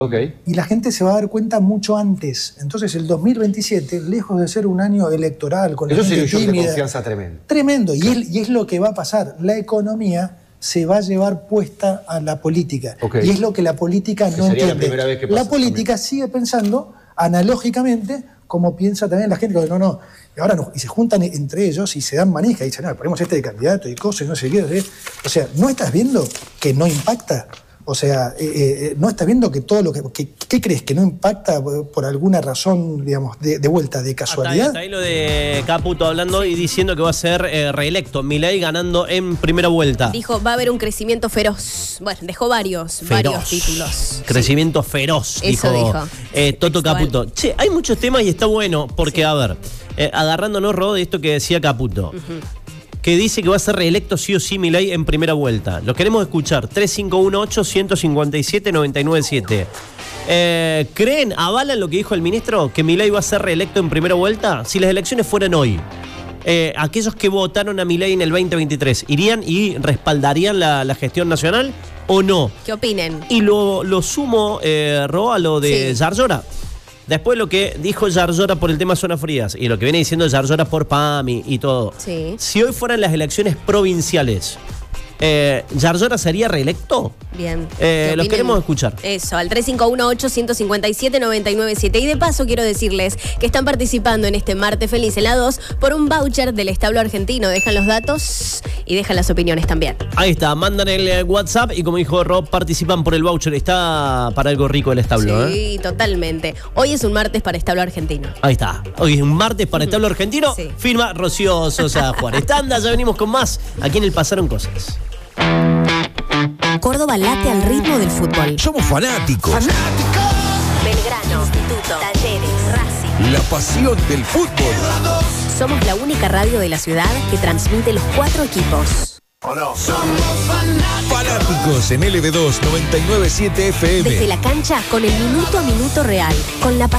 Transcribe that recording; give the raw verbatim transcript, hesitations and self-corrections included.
Okay. Y la gente se va a dar cuenta mucho antes. Entonces el dos mil veintisiete, lejos de ser un año electoral con la Eso gente sería un shock tímida, de confianza tremendo. Tremendo. Y es, y es lo que va a pasar. La economía se va a llevar puesta a la política. Okay. Y es lo que la política que no sería entiende. La, primera vez que pasa la política también. sigue pensando analógicamente como piensa también la gente. No, no. Y ahora no, y se juntan entre ellos y se dan manija y dicen, no, ponemos este de candidato y cosas y no sé qué. ¿sí? O sea, ¿no estás viendo que no impacta? O sea, eh, eh, ¿no estás viendo que todo lo que, que... ¿Qué crees? ¿Que no impacta por alguna razón, digamos, de, de vuelta, de casualidad? Hasta ahí, hasta ahí lo de Caputo hablando y diciendo que va a ser eh, reelecto. Milei ganando en primera vuelta. Dijo, va a haber un crecimiento feroz. Bueno, dejó varios, feroz. varios títulos. Crecimiento sí. feroz, Eso dijo, dijo. Eh, Toto Textual. Caputo. Che, hay muchos temas y está bueno porque, sí. a ver, eh, agarrándonos, Ro, de esto que decía Caputo. Uh-huh. Que dice que va a ser reelecto sí o sí Milei en primera vuelta. Lo queremos escuchar. tres cinco uno ocho, uno cinco siete, nueve nueve siete. Eh, ¿Creen, avalan lo que dijo el ministro? ¿Que Milei va a ser reelecto en primera vuelta? Si las elecciones fueran hoy, eh, aquellos que votaron a Milei en el veinte veintitrés, ¿irían y respaldarían la, la gestión nacional o no? ¿Qué opinen? Y lo, lo sumo, eh, Ro, a lo de sí. Yarlora. Después lo que dijo Yarlora por el tema Zonas Frías y lo que viene diciendo Yarlora por P A M I y todo. Sí. Si hoy fueran las elecciones provinciales, eh, ¿Yarlora sería reelecto? Bien. Eh, los queremos escuchar. Eso, al tres cinco uno ocho, uno cinco siete, nueve nueve siete. Y de paso quiero decirles que están participando en este Martes Feliz en la dos por un voucher del establo argentino. Dejan los datos y dejan las opiniones también. Ahí está, mandan el WhatsApp y como dijo Rob, participan por el voucher. Está para algo rico el establo, Sí, ¿eh? totalmente. Hoy es un martes para establo argentino. Ahí está. Hoy es un martes para establo argentino. Sí. Firma Rocío Sosa Juárez. Tanda, ya venimos con más. Aquí en el Pasaron Cosas. Córdoba late al ritmo del fútbol. Somos fanáticos. ¡Fanáticos! Belgrano, Instituto, Talleres, Racing. La pasión del fútbol. Somos la única radio de la ciudad que transmite los cuatro equipos. ¿O no? Somos fanáticos. Fanáticos en L B dos noventa y nueve punto siete F M. Desde la cancha con el minuto a minuto real. Con la pasión